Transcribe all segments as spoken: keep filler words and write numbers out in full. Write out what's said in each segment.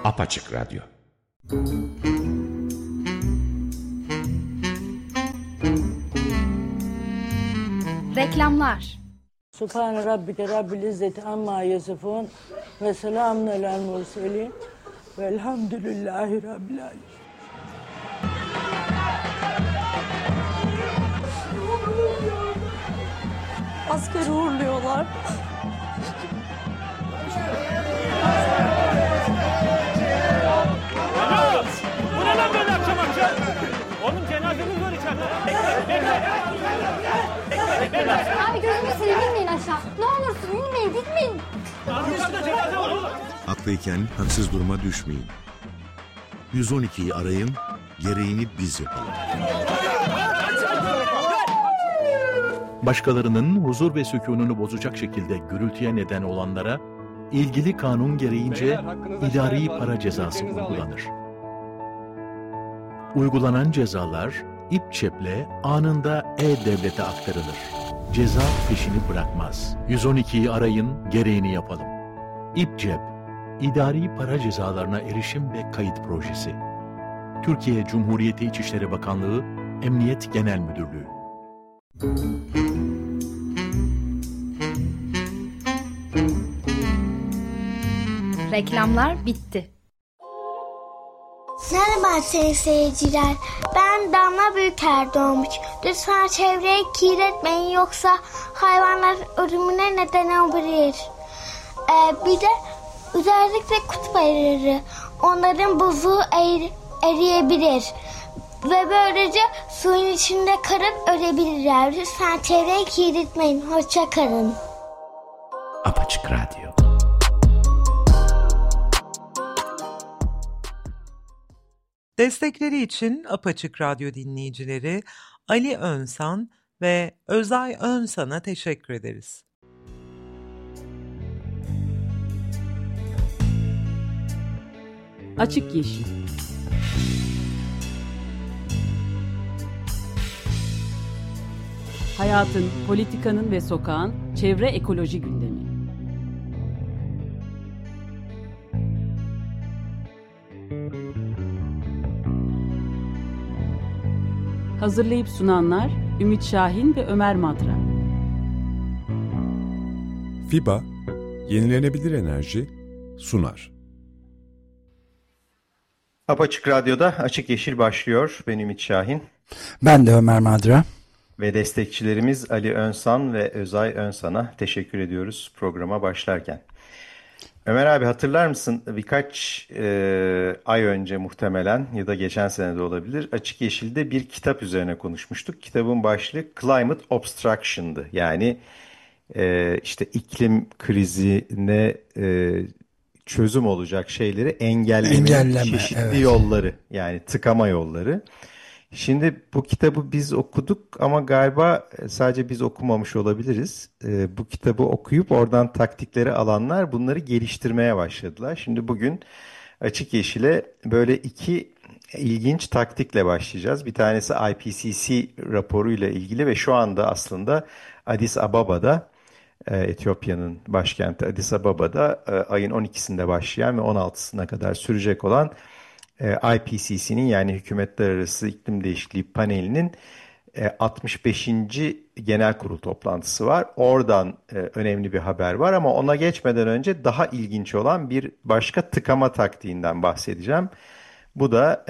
Apaçık Radyo. Reklamlar. Subhane Rabbike Rabbil İzzeti Amma Yasifun ve selamun alel murselin velhamdülillahi Rabbil Alemin. Askeri uğurluyorlar. Alo! Bu ne lan böyle akşam akşam? Oğlum cenazemiz var içeride. Abi gözümü seveyim, inmeyin aşağı. Ne olursun inmeyin, gitmeyin. Arkadaşlar cenaze var oğlum. Haklıyken haksız duruma düşmeyin. yüz on ikiyi arayın, gereğini biz yapalım. Başkalarının huzur ve sükununu bozacak şekilde gürültüye neden olanlara ilgili kanun gereğince idari para cezası uygulanır. Uygulanan cezalar İPÇEP'le anında E-Devlet'e aktarılır. Ceza peşini bırakmaz. yüz on ikiyi arayın, gereğini yapalım. İPÇEP, İdari Para Cezalarına Erişim ve Kayıt Projesi. Türkiye Cumhuriyeti İçişleri Bakanlığı, Emniyet Genel Müdürlüğü. Reklamlar bitti. Merhaba sayın seyirciler. Ben Damla Büyüker Doğmuş. Lütfen çevreyi kirletmeyin yoksa hayvanlar ölümüne neden olabilir. Ee, bir de özellikle kutup ayıları. Onların buzu er, eriyebilir. Ve böylece suyun içinde kalıp ölebilirler. Lütfen çevreyi kirletmeyin. Hoşça kalın. Apaçık Radyo. Destekleri için Apaçık Radyo dinleyicileri Ali Önsan ve Özay Önsan'a teşekkür ederiz. Açık Yeşil. Hayatın, politikanın ve sokağın çevre ekoloji gündemi. Hazırlayıp sunanlar Ümit Şahin ve Ömer Madra. FİBA, yenilenebilir enerji sunar. Apaçık Radyo'da Açık Yeşil başlıyor. Ben Ümit Şahin. Ben de Ömer Madra. Ve destekçilerimiz Ali Önsan ve Özay Önsan'a teşekkür ediyoruz programa başlarken. Ömer abi hatırlar mısın? Birkaç e, ay önce muhtemelen ya da geçen sene de olabilir. Açık Yeşil'de bir kitap üzerine konuşmuştuk. Kitabın başlığı Climate Obstruction'dı. Yani e, işte iklim krizine e, çözüm olacak şeyleri engellemenin Engelleme, çeşitli evet. yolları. Yani tıkama yolları. Şimdi bu kitabı biz okuduk ama galiba sadece biz okumamış olabiliriz. E, bu kitabı okuyup oradan taktikleri alanlar bunları geliştirmeye başladılar. Şimdi bugün Açık Yeşil'e böyle iki ilginç taktikle başlayacağız. Bir tanesi I P C C raporuyla ilgili ve şu anda aslında Addis Ababa'da, e, Etiyopya'nın başkenti Addis Ababa'da e, ayın on ikisinde başlayan ve on altısına kadar sürecek olan I P C C'nin yani Hükümetler Arası İklim Değişikliği Paneli'nin altmış beşinci genel kurul toplantısı var. Oradan önemli bir haber var ama ona geçmeden önce daha ilginç olan bir başka tıkama taktiğinden bahsedeceğim. Bu da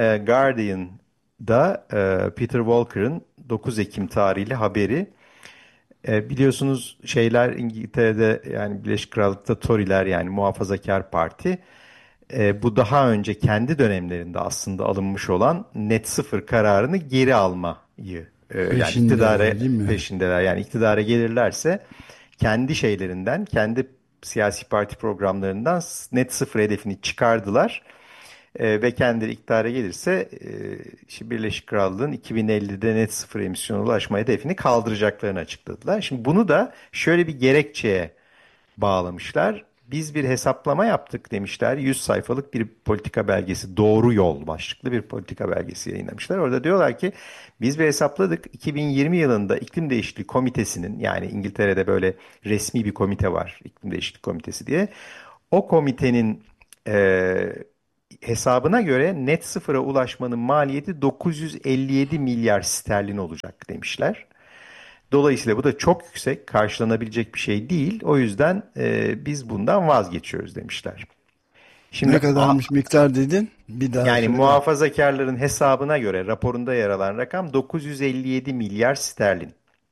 Guardian'da Peter Walker'ın dokuz Ekim tarihli haberi. Biliyorsunuz şeyler İngiltere'de yani Birleşik Krallık'ta Tory'ler yani Muhafazakar Parti. E, bu daha önce kendi dönemlerinde aslında alınmış olan net sıfır kararını geri almayı e, yani iktidara peşindeler. Yani iktidara gelirlerse kendi şeylerinden, kendi siyasi parti programlarından net sıfır hedefini çıkardılar. E, ve kendileri iktidara gelirse e, işte Birleşik Krallığın iki bin ellide net sıfır emisyona ulaşma hedefini kaldıracaklarını açıkladılar. Şimdi bunu da şöyle bir gerekçeye bağlamışlar. Biz bir hesaplama yaptık demişler. yüz sayfalık bir politika belgesi, Doğru Yol başlıklı bir politika belgesi yayınlamışlar. Orada diyorlar ki biz bir hesapladık. iki bin yirmi yılında İklim Değişikliği Komitesi'nin yani İngiltere'de böyle resmi bir komite var. İklim Değişikliği Komitesi diye. O komitenin e, hesabına göre net sıfıra ulaşmanın maliyeti dokuz yüz elli yedi milyar sterlin olacak demişler. Dolayısıyla bu da çok yüksek, karşılanabilecek bir şey değil. O yüzden e, biz bundan vazgeçiyoruz demişler. Şimdi, ne kadarmış miktar dedin? Bir daha yani söyle. Muhafazakarların hesabına göre raporunda yer alan rakam dokuz yüz elli yedi milyar sterlin.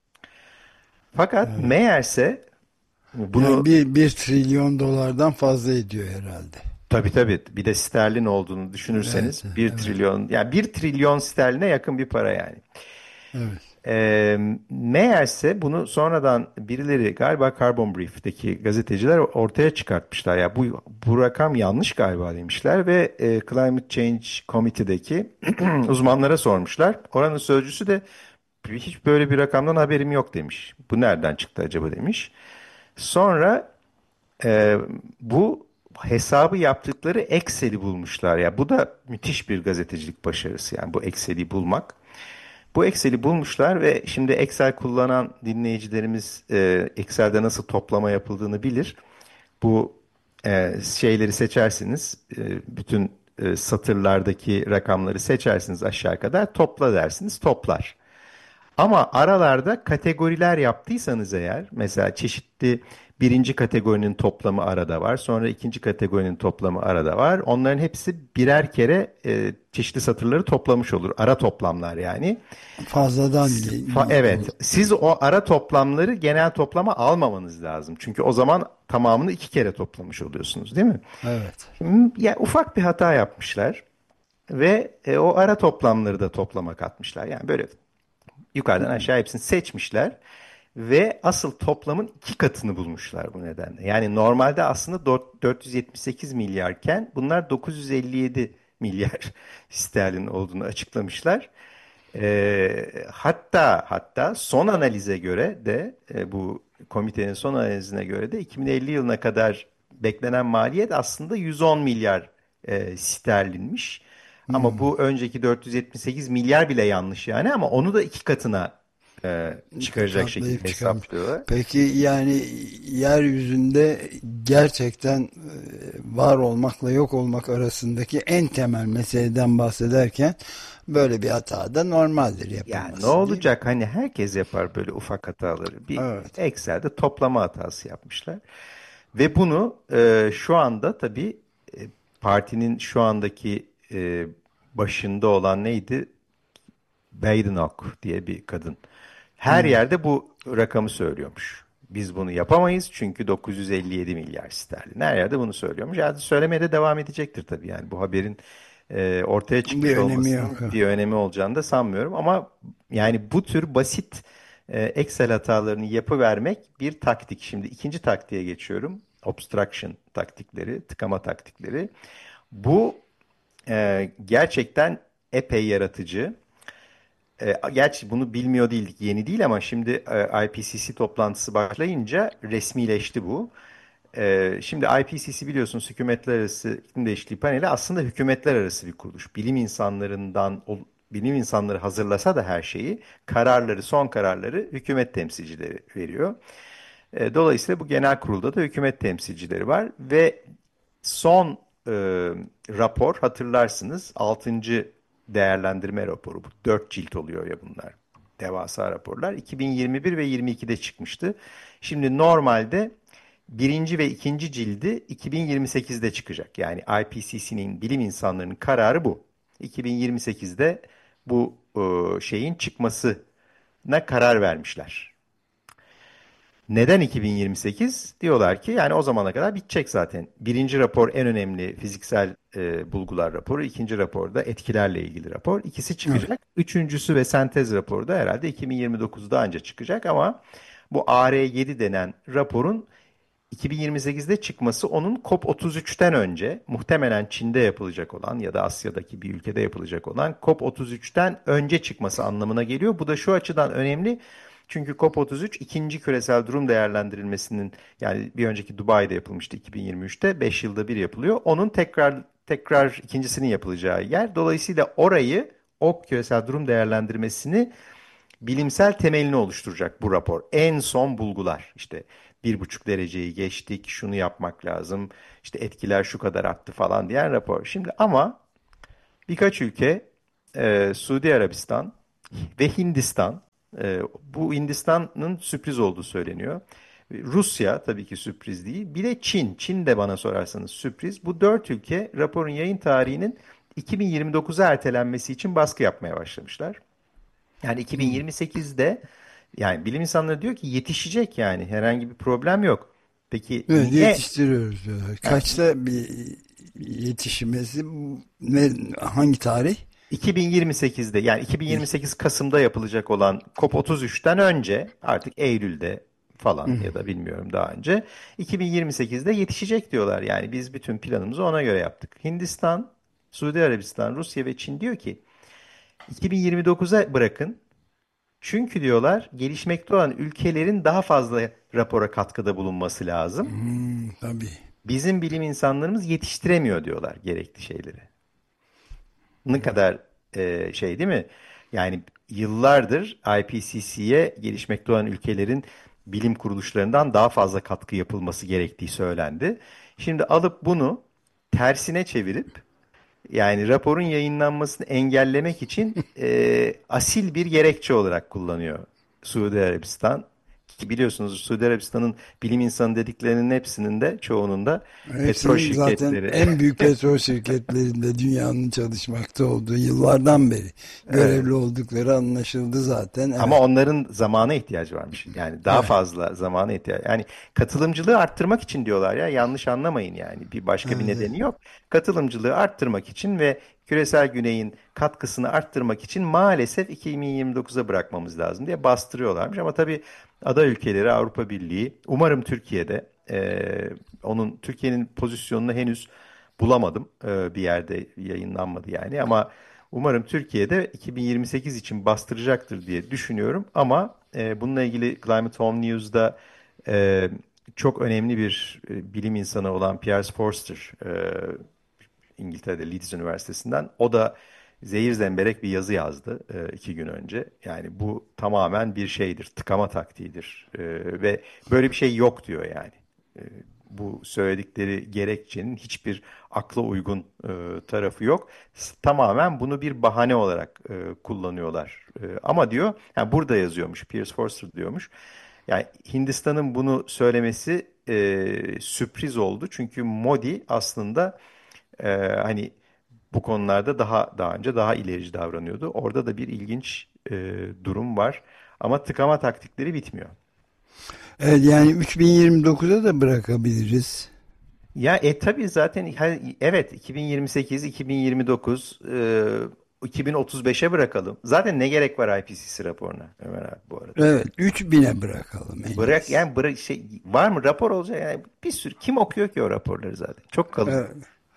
Fakat evet. meğerse bunu... Yani bir, bir trilyon dolardan fazla ediyor herhalde. Tabii tabii. Bir de sterlin olduğunu düşünürseniz evet, bir evet. trilyon, yani bir trilyon sterline yakın bir para yani. Evet. E, meğerse bunu sonradan birileri, galiba Carbon Brief'teki gazeteciler ortaya çıkartmışlar. Ya bu bu rakam yanlış galiba demişler ve e, Climate Change Committee'deki uzmanlara sormuşlar. Oranın sözcüsü de hiç böyle bir rakamdan haberim yok demiş. Bu nereden çıktı acaba demiş. Sonra e, bu hesabı yaptıkları Excel'i bulmuşlar. Ya bu da müthiş bir gazetecilik başarısı, yani bu Excel'i bulmak. Bu Excel'i bulmuşlar ve şimdi Excel kullanan dinleyicilerimiz e, Excel'de nasıl toplama yapıldığını bilir. Bu e, şeyleri seçersiniz, e, bütün e, satırlardaki rakamları seçersiniz aşağı kadar, topla dersiniz, toplar. Ama aralarda kategoriler yaptıysanız eğer, mesela çeşitli birinci kategorinin toplamı arada var, sonra ikinci kategorinin toplamı arada var. Onların hepsi birer kere e, çeşitli satırları toplamış olur. Ara toplamlar yani. Fazladan. Fa- evet. Siz o ara toplamları genel toplama almamanız lazım. Çünkü o zaman tamamını iki kere toplamış oluyorsunuz, değil mi? Evet. Ya ufak bir hata yapmışlar ve e, o ara toplamları da toplama katmışlar. Yani böyle yukarıdan aşağı hepsini seçmişler ve asıl toplamın iki katını bulmuşlar bu nedenle. Yani normalde aslında dört yüz yetmiş sekiz milyarken bunlar dokuz yüz elli yedi milyar sterlin olduğunu açıklamışlar. E, hatta hatta son analize göre de e, bu komitenin son analizine göre de iki bin elli yılına kadar beklenen maliyet aslında yüz on milyar e, sterlinmiş. Ama hmm. bu önceki dört yüz yetmiş sekiz milyar bile yanlış yani, ama onu da iki katına e, çıkaracak şekilde hesaplıyorlar. Peki yani yeryüzünde gerçekten e, var olmakla yok olmak arasındaki en temel meseleden bahsederken böyle bir hata da normaldir yapılması. Yani ne olacak, hani herkes yapar böyle ufak hataları. Bir evet. Excel'de toplama hatası yapmışlar. Ve bunu e, şu anda tabii e, partinin şu andaki e, başında olan neydi? Badenoch diye bir kadın. Her hmm. yerde bu rakamı söylüyormuş. Biz bunu yapamayız çünkü dokuz yüz elli yedi milyar sterlin. Her yerde bunu söylüyormuş. Yani söylemeye de devam edecektir tabii. Yani bu haberin e, ortaya çıkmış bir olmasının bir önemi olacağını da sanmıyorum. Ama yani bu tür basit e, Excel hatalarını yapıvermek bir taktik. Şimdi ikinci taktiğe geçiyorum. Obstruction taktikleri, tıkama taktikleri. Bu e, gerçekten epey yaratıcı. E, gerçi bunu bilmiyor değildik, yeni değil, ama şimdi e, I P C C toplantısı başlayınca resmileşti bu. E, şimdi I P C C biliyorsunuz, Hükümetler Arası İklim Değişikliği Paneli aslında hükümetler arası bir kuruluş. Bilim insanlarından, o, bilim insanları hazırlasa da her şeyi, kararları, son kararları hükümet temsilcileri veriyor. E, dolayısıyla bu genel kurulda da hükümet temsilcileri var ve son e, rapor, hatırlarsınız, altıncı değerlendirme raporu, bu dört cilt oluyor ya bunlar, devasa raporlar, iki bin yirmi bir ve yirmi ikide çıkmıştı. Şimdi normalde birinci ve ikinci cildi iki bin yirmi sekizde çıkacak. Yani I P C C'nin, bilim insanlarının kararı bu. iki bin yirmi sekizde bu e, şeyin çıkmasına karar vermişler. Neden iki bin yirmi sekiz? Diyorlar ki yani o zamana kadar bitecek zaten. Birinci rapor en önemli fiziksel e, bulgular raporu. İkinci raporda etkilerle ilgili rapor. İkisi çıkacak. Evet. Üçüncüsü ve sentez raporu da herhalde iki bin yirmi dokuzda anca çıkacak, ama bu A R yedi denen raporun iki bin yirmi sekizde çıkması onun COP otuz üçten önce, muhtemelen Çin'de yapılacak olan ya da Asya'daki bir ülkede yapılacak olan COP otuz üçten önce çıkması anlamına geliyor. Bu da şu açıdan önemli. Çünkü COP otuz üç ikinci küresel durum değerlendirilmesinin, yani bir önceki Dubai'de yapılmıştı iki bin yirmi üçte, beş yılda bir yapılıyor. Onun tekrar tekrar ikincisinin yapılacağı yer. Dolayısıyla orayı, o küresel durum değerlendirmesini, bilimsel temelini oluşturacak bu rapor. En son bulgular, işte bir buçuk dereceyi geçtik, şunu yapmak lazım, işte etkiler şu kadar arttı falan diyen rapor. Şimdi ama birkaç ülke, e, Suudi Arabistan ve Hindistan, e, bu Hindistan'ın sürpriz olduğu söyleniyor. Rusya tabii ki sürpriz değil. Bir de Çin. Çin de bana sorarsanız sürpriz. Bu dört ülke raporun yayın tarihinin iki bin yirmi dokuza ertelenmesi için baskı yapmaya başlamışlar. Yani iki bin yirmi sekizde yani bilim insanları diyor ki yetişecek, yani herhangi bir problem yok. Peki evet, niye? Yetiştiriyoruz diyorlar. Kaçta bir yetişmesi, ne, hangi tarih? iki bin yirmi sekizde, yani iki bin yirmi sekiz Kasım'da yapılacak olan COP otuz üçten önce, artık Eylül'de falan ya da bilmiyorum daha önce, iki bin yirmi sekizde yetişecek diyorlar. Yani biz bütün planımızı ona göre yaptık. Hindistan, Suudi Arabistan, Rusya ve Çin diyor ki iki bin yirmi dokuza bırakın. Çünkü diyorlar gelişmekte olan ülkelerin daha fazla rapora katkıda bulunması lazım. Hmm, tabii. Bizim bilim insanlarımız yetiştiremiyor diyorlar gerekli şeyleri. Ne kadar e, şey değil mi? Yani yıllardır I P C C'ye gelişmekte olan ülkelerin bilim kuruluşlarından daha fazla katkı yapılması gerektiği söylendi. Şimdi alıp bunu tersine çevirip, yani raporun yayınlanmasını engellemek için e, asil bir gerekçe olarak kullanıyor Suudi Arabistan. Ki biliyorsunuz Suudi Arabistan'ın bilim insanı dediklerinin hepsinin de, çoğunun da petrol Hepsinin zaten şirketleri. en büyük petrol şirketlerinde dünyanın çalışmakta olduğu, yıllardan beri görevli Evet. oldukları anlaşıldı zaten. Evet. Ama onların zamana ihtiyacı varmış. Yani daha Evet. fazla zamana ihtiyaç. Yani katılımcılığı arttırmak için diyorlar ya. Yanlış anlamayın yani. Bir başka bir Evet. nedeni yok. Katılımcılığı arttırmak için ve küresel güneyin katkısını arttırmak için maalesef iki bin yirmi dokuza bırakmamız lazım diye bastırıyorlarmış. Ama tabii ada ülkeleri, Avrupa Birliği, umarım Türkiye'de, e, onun Türkiye'nin pozisyonunu henüz bulamadım. E, bir yerde yayınlanmadı yani, ama umarım Türkiye'de iki bin yirmi sekiz için bastıracaktır diye düşünüyorum. Ama e, bununla ilgili Climate Home News'da e, çok önemli bir e, bilim insanı olan Piers Forster, e, İngiltere'de Leeds Üniversitesi'nden, o da zehir zemberek bir yazı yazdı e, iki gün önce. Yani bu tamamen bir şeydir, tıkama taktiğidir E, ve böyle bir şey yok diyor yani. E, bu söyledikleri gerekçenin hiçbir akla uygun e, tarafı yok. S- Tamamen bunu bir bahane olarak e, kullanıyorlar. E, ama diyor, yani burada yazıyormuş, Piers Forster diyormuş. Yani Hindistan'ın bunu söylemesi e, sürpriz oldu. Çünkü Modi aslında e, hani bu konularda daha daha önce daha ilerici davranıyordu. Orada da bir ilginç e, durum var. Ama tıkama taktikleri bitmiyor. Evet, yani üç bin yirmi dokuza da bırakabiliriz. Ya e tabii zaten her- evet, iki bin yirmi sekiz, iki bin yirmi dokuz, e, iki bin otuz beşe bırakalım. Zaten ne gerek var I P C C raporuna Ömer abi bu arada? Evet, üç bine bırakalım. en Bırak iyisi. yani, bırak şey var mı, rapor olacak yani, bir sürü kim okuyor ki o raporları zaten? Çok kalın. Evet.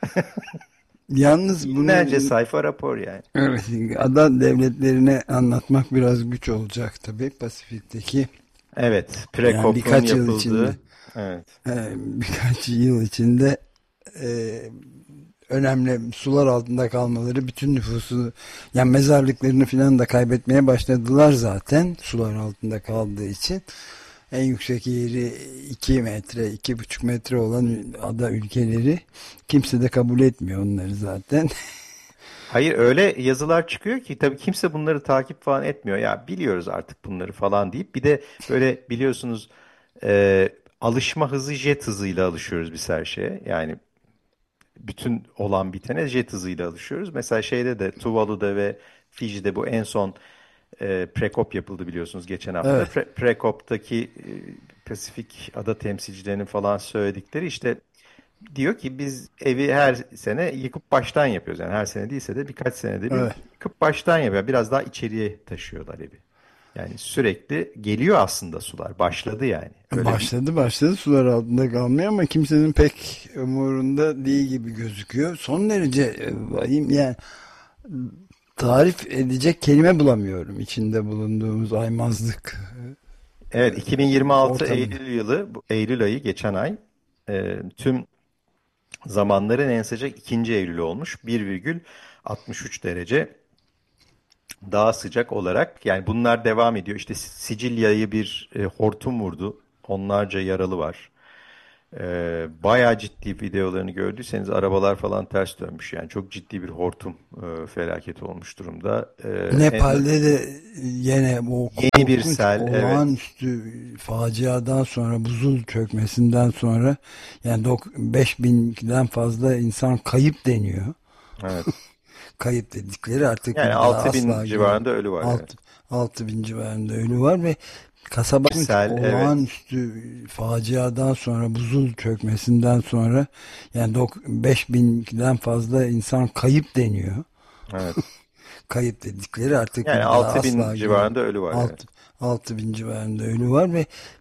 Yalnız bunu Binlerce sayfa rapor yani. evet, ada devletlerine anlatmak biraz güç olacak tabii, Pasifik'teki. Evet, Yani pre-COP'un birkaç yıl yapıldığı. içinde, Evet. e, birkaç yıl içinde e, önemli sular altında kalmaları, bütün nüfusu, yani mezarlıklarını falan da kaybetmeye başladılar zaten sular altında kaldığı için. En yüksek yeri iki metre, iki buçuk metre olan ada ülkeleri, kimse de kabul etmiyor onları zaten. Hayır, öyle yazılar çıkıyor ki tabii kimse bunları takip falan etmiyor. Ya biliyoruz artık bunları falan deyip, bir de böyle biliyorsunuz e, alışma hızı jet hızıyla alışıyoruz biz her şeye. Yani bütün olan bitene jet hızıyla alışıyoruz. Mesela şeyde de, Tuvalu'da ve Fiji'de bu en son e, pre-COP yapıldı biliyorsunuz geçen hafta. Evet. Pre- Pre-COP'taki e, Pasifik ada temsilcilerinin falan söyledikleri, işte diyor ki biz evi her sene yıkıp baştan yapıyoruz. Yani her sene değilse de birkaç senede bir Evet. yıkıp baştan yapıyor. Biraz daha içeriye taşıyorlar evi. Yani sürekli geliyor aslında sular. Başladı yani. Öyle bir- Başladı başladı sular altında kalmıyor ama kimsenin pek umurunda değil gibi gözüküyor. Son derece e, vahim, yani tarif edecek kelime bulamıyorum içinde bulunduğumuz aymazlık. Evet, iki bin yirmi altı Ortamı. Eylül yılı, bu Eylül ayı geçen ay e, tüm zamanların en sıcak ikinci Eylül'ü olmuş. bir virgül altmış üç derece daha sıcak olarak. Yani bunlar devam ediyor. İşte Sicilya'yı bir e, hortum vurdu. onlarca yaralı var. Ee, bayağı ciddi videolarını gördüyseniz arabalar falan ters dönmüş. Yani çok ciddi bir hortum e, felaketi olmuş durumda. Ee, Nepal'de en, de yine o yeni bir sel, olağanüstü evet. faciadan sonra, buzul çökmesinden sonra yani beş binden fazla insan kayıp deniyor. Evet. Kayıp dedikleri artık yani altı bin civarında ölü var. altı, evet. altı bin civarında ölü var ve kasabanın sel, olağanüstü evet. faciadan sonra, buzul çökmesinden sonra yani beş binden fazla insan kayıp deniyor. Evet. Kayıp dedikleri artık yani altı bin civarında ölü var. altı bin civarında ölü var ve